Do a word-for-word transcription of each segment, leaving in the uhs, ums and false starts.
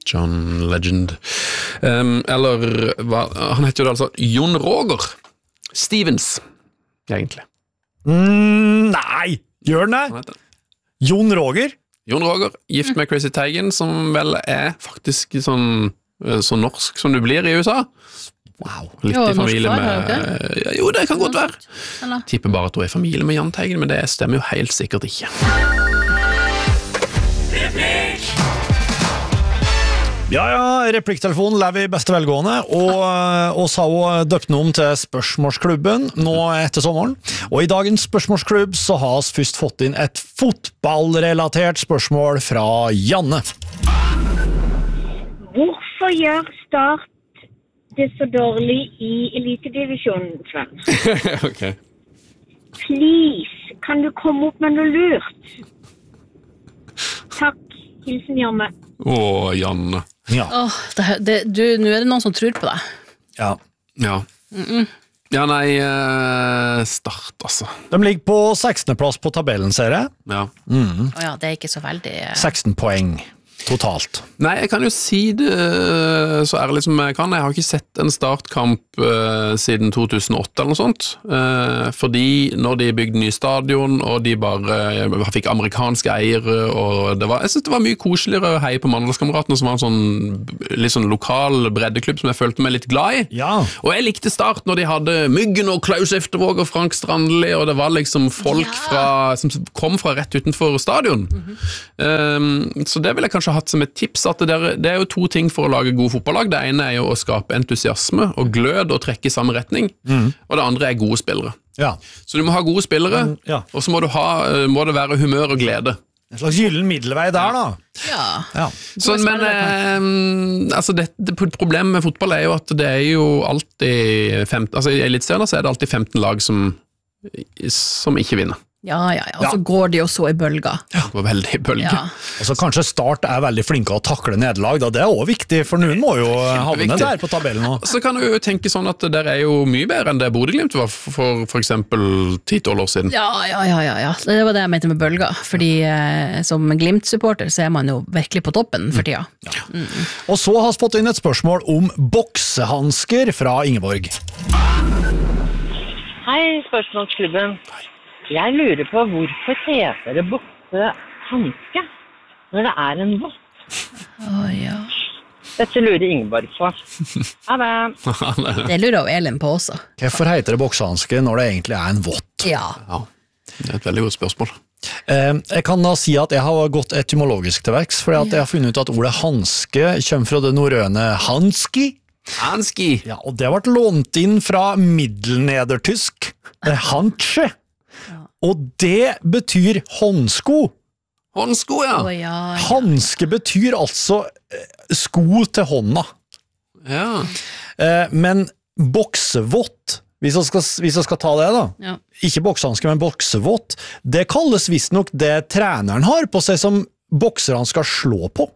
John Legend. Um, eller, hva, han heter jo altså Jon Roger Stevens, egentlig. Mm, nei, gjør den det? Jon Roger? Jon Roger, gift med Chrissy Teigen, som vel er faktisk sånn så norsk som du blir i U S A. Wow. Litt jo, i familie far, med... Ja, jo, det kan godt være. Eller? Tipper bare at hun er i familie med Jahn Teigen, men det stemmer jo helt sikkert ikke. Ja, ja, replikktelefonen lever i beste velgående, og, og sa hun døpte om til spørsmålsklubben nå etter sommeren. Og i dagens spørsmålsklubb så har vi først fått inn et fotballrelatert spørsmål fra Janne. Hvorfor gjør Start det så dårlig i elitedivisjonen, Sven? Ok. Please, kan du komme opp med noe lurt? Takk, hilsen Janne. Åh, Janne. Ja. Åh, det, det, du, nå er det noen som tror på deg. Ja. Ja. Mm -mm. Ja, nei, uh, Start, altså. De ligger på sekstende plass på tabellen, ser jeg. Ja. Mm. Å ja, det er ikke så veldig... Uh... seksten poeng totalt. Nei, jeg kan jo si det så ærlig som jeg kan. Jeg har ikke sett en startkamp uh, siden to tusen og åtte eller noe sånt. Uh, fordi når de bygde ny stadion, og de bare uh, fikk amerikanske eiere, og det var, jeg synes det var mye koseligere å heie på Mandalskameratene, som var en sånn, litt sånn lokal breddeklubb som jeg følte meg litt glad i. Ja. Og jeg likte Start når de hadde Myggen og Klaus Eftervåg og Frank Strandli, og det var liksom folk Ja. fra, som kom fra rett utenfor stadion. Mm-hmm. Um, så det vil jeg kanskje hatt som et tips, at det, der, det er jo to ting for å lage god fotballag. Det ene er jo å skape entusiasme og glød og trekke i samme retning, mm. og det andre er gode spillere. Ja. Så du må ha gode spillere, Mm, ja. og så må, du ha, må det være humør og glede. En slags gyllen middelvei der, da. Ja. Ja. Så, men eh, altså det, det problemet med fotball er jo at det er jo alltid femten, altså i Elitserien så er det alltid femten lag som, som ikke vinner. Ja, ja, ja. Og så Ja. går de jo så i bølger. Det var veldig bølge. Ja. Altså kanskje Start er veldig flinke å takle nederlag, da. Det er også viktig, for noen må jo havne Kjempeviktig. der på tabellen nå. Så kan du jo tenke sånn at det er jo mye bedre enn det Bodø-Glimt var for for eksempel ti-tolv år siden. Ja, ja, ja, ja, ja. Det var det jeg mente med bølger. Fordi eh, som Glimt-supporter så er man jo virkelig på toppen for tida. Mm. Og så har vi fått inn et spørsmål om boksehansker fra Ingeborg. Hei, spørsmålsklubben. Jeg lurer på hvorfor heter det boksehanske når det er en vott? Å ja. Dette lurer Ingeborg på. Ha det. Det lurer jo Elin på også. Hvorfor heter det boksehanske når det egentlig er en vott? Ja. Ja, det er et veldig godt spørsmål. Eh, jeg kan da si at jeg har gått etymologisk til verks, fordi at jeg har funnet ut at ordet hanske kommer fra det norrøne hanski. Hanski! Ja, og det ble lånt inn fra middelnedertysk, handsche. Og det betyr håndsko. Håndsko, ja! Å ja. Hanske betyr altså eh, sko til hånda. Ja. Eh, men boksevott, hvis jeg, skal, hvis jeg skal ta det da, Ja. ikke boksehanske, men boksevott, det kalles visst nok det treneren har på seg som bokserne skal slå på.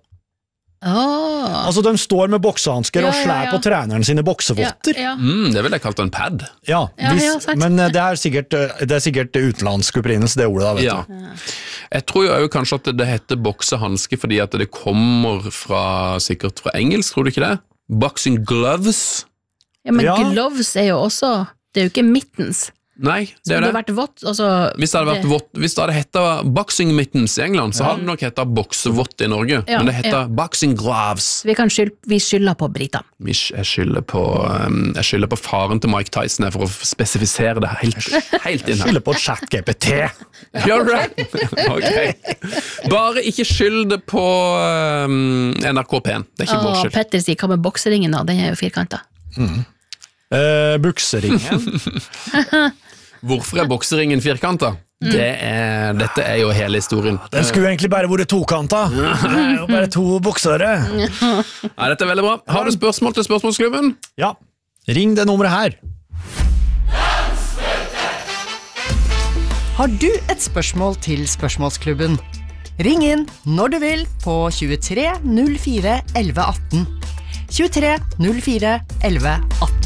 Åh. Altså de står med boksehansker Ja, og ja, slår ja. på treneren sine boksevotter. Ja, ja. Mm, det vil jeg kalt en pad. Ja, Ja, hvis, ja, sant. men eh, det er sikkert, eh, det er sikkert utenlandsk opprinnelse, det ordet da, vet Ja. du. Jeg tror jo kanskje at det heter boksehanske fordi at det kommer fra, sikkert fra engelsk, tror du ikke det? Boxing gloves? Ja, men Ja. gloves er jo også, det er jo ikke mittens. Nei, det Så er det det. har vært vått, altså... Hvis det hadde, vært vått, hvis det hadde hettet boxing mittens i England, så hadde det nok hettet boksevott i Norge. Ja, men det heter ja. boxing gloves. Vi, kan skyld, vi skylder på Brita. Jeg skylder på, um, jeg skylder på faren til Mike Tyson her for å spesifisere det helt, helt inn her. Skylder på chat G P T. Gjør du det? Ok. Bare ikke skyld det på um, N R K P en. Det er ikke vår Og skyld. Petter sier, hva med bokseringen da? Den er jo firkantet. Eh, bukseringen. Hvorfor er bokseringen firkantet? Det er, dette er jo hele historien. Den skulle egentlig bare vært tokanta. Det er jo bare to boksere. Ja, dette er veldig bra. Har du spørsmål til spørsmålsklubben? Ja, ring det nummeret her. Har du et spørsmål til spørsmålsklubben? Ring inn når du vil på tjuetre null fire elleve atten. tjuetre null fire elleve atten.